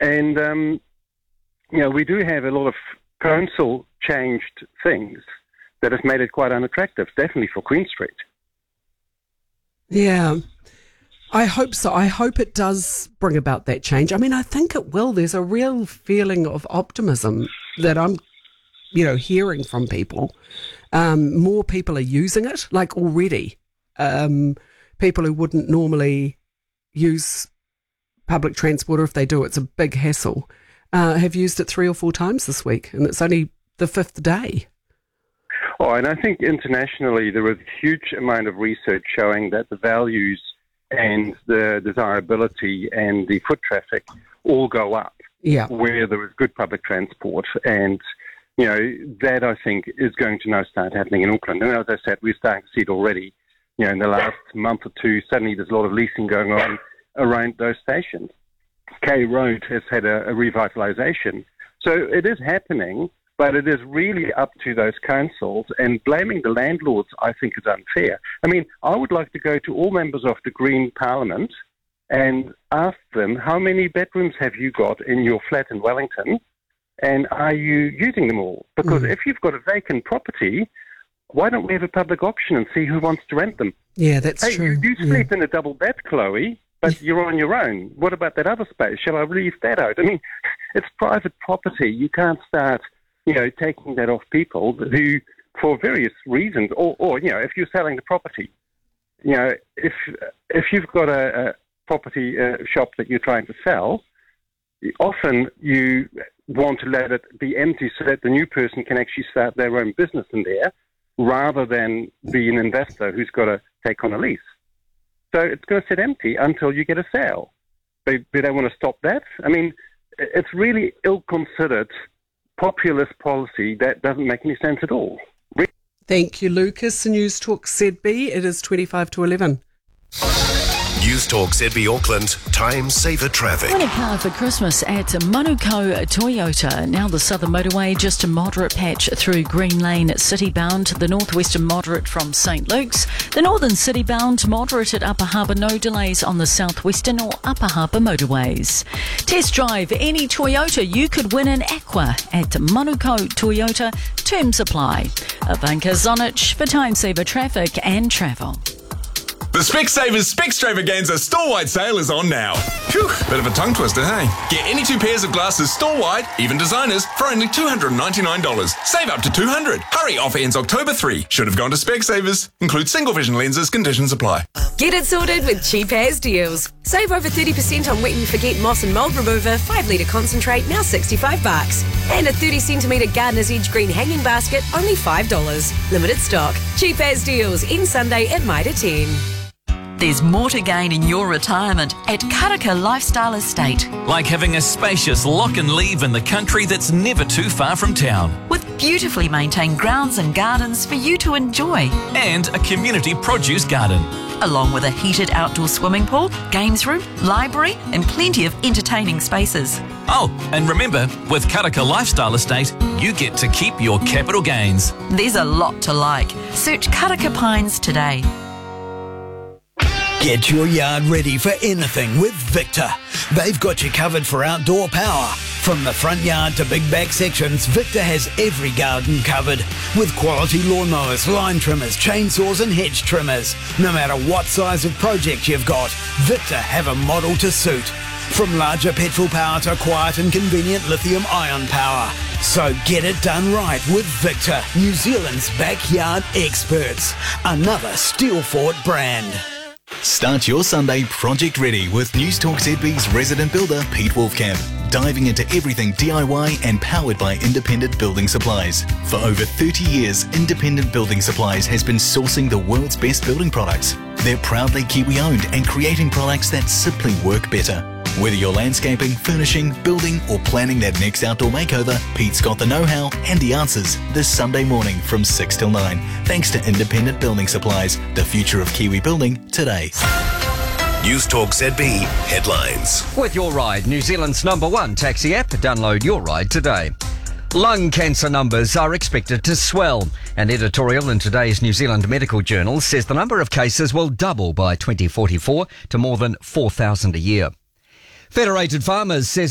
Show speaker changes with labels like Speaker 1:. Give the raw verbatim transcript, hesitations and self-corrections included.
Speaker 1: And, um, you know, we do have a lot of council changed things that have made it quite unattractive, definitely for Queen Street.
Speaker 2: Yeah, I hope so. I hope it does bring about that change. I mean, I think it will. There's a real feeling of optimism that I'm, you know, hearing from people. Um, more people are using it, like already. Um, people who wouldn't normally use public transport, or if they do, it's a big hassle, uh, have used it three or four times this week, and it's only the fifth day.
Speaker 1: Oh, and I think internationally there was a huge amount of research showing that the values and the desirability and the foot traffic all go up
Speaker 2: yeah.
Speaker 1: where there is good public transport. And, you know, that I think is going to now start happening in Auckland. And as I said, we're starting to see it already. You know, in the last month or two, suddenly there's a lot of leasing going on around those stations. K Road has had a, a revitalisation. So it is happening, but it is really up to those councils, and blaming the landlords, I think, is unfair. I mean, I would like to go to all members of the Green Parliament and ask them, how many bedrooms have you got in your flat in Wellington, and are you using them all? Because mm. if you've got a vacant property, why don't we have a public auction and see who wants to rent them?
Speaker 2: Yeah, that's
Speaker 1: hey,
Speaker 2: true.
Speaker 1: You, you sleep
Speaker 2: yeah.
Speaker 1: in a double bed, Chloe, but you're on your own. What about that other space? Shall I leave that out? I mean, it's private property. You can't start, you know, taking that off people who, for various reasons, or, or you know, if you're selling the property, you know, if if you've got a, a property uh, shop that you're trying to sell, often you want to let it be empty so that the new person can actually start their own business in there, rather than be an investor who's got to take on a lease. So it's going to sit empty until you get a sale. They, they don't want to stop that. I mean, it's really ill-considered populist policy that doesn't make any sense at all.
Speaker 2: Thank you, Lucas. News Talk Z B. It is twenty-five to eleven.
Speaker 3: News Talk Z B Auckland, time saver traffic.
Speaker 4: Win a car for Christmas at Manukau Toyota. Now the southern motorway, just a moderate patch through Green Lane city bound. The northwestern moderate from St Luke's. The northern city bound moderate at Upper Harbour. No delays on the southwestern or Upper Harbour motorways. Test drive any Toyota. You could win an Aqua at Manukau Toyota. Terms apply. Ivanka Zonich for time saver traffic and travel.
Speaker 5: The Specsavers Specstravaganza store-wide sale is on now. Phew, bit of a tongue twister, hey? Get any two pairs of glasses store-wide, even designers, for only two hundred ninety-nine dollars. Save up to two hundred dollars. Hurry, offer ends October third. Should have gone to Specsavers. Include single vision lenses, conditions apply.
Speaker 6: Get it sorted with Cheap As Deals. Save over thirty percent on Wet and Forget Moss and Mould Remover, five litre concentrate, now sixty-five bucks. And a thirty centimetre Gardener's Edge green hanging basket, only five dollars. Limited stock. Cheap As Deals, in Sunday at Mitre ten.
Speaker 7: There's more to gain in your retirement at Karaka Lifestyle Estate.
Speaker 8: Like having a spacious lock and leave in the country that's never too far from town.
Speaker 7: With beautifully maintained grounds and gardens for you to enjoy.
Speaker 8: And a community produce garden.
Speaker 7: Along with a heated outdoor swimming pool, games room, library and plenty of entertaining spaces.
Speaker 8: Oh, and remember, with Karaka Lifestyle Estate, you get to keep your capital gains.
Speaker 7: There's a lot to like. Search Karaka Pines today.
Speaker 9: Get your yard ready for anything with Victor. They've got you covered for outdoor power. From the front yard to big back sections, Victor has every garden covered. With quality lawnmowers, line trimmers, chainsaws and hedge trimmers. No matter what size of project you've got, Victor have a model to suit. From larger petrol power to quiet and convenient lithium ion power. So get it done right with Victor, New Zealand's backyard experts. Another Steelfort brand.
Speaker 10: Start your Sunday project ready with News Talk Z B's resident builder Pete Wolfcamp, diving into everything D I Y and powered by Independent Building Supplies. For over thirty years, Independent Building Supplies has been sourcing the world's best building products. They're proudly Kiwi owned and creating products that simply work better. Whether you're landscaping, furnishing, building or planning that next outdoor makeover, Pete's got the know-how and the answers this Sunday morning from six till nine. Thanks to Independent Building Supplies, the future of Kiwi building today.
Speaker 3: News Talk Z B headlines.
Speaker 11: With Your Ride, New Zealand's number one taxi app. Download Your Ride today. Lung cancer numbers are expected to swell. An editorial in today's New Zealand Medical Journal says the number of cases will double by twenty forty-four to more than four thousand a year. Federated Farmers says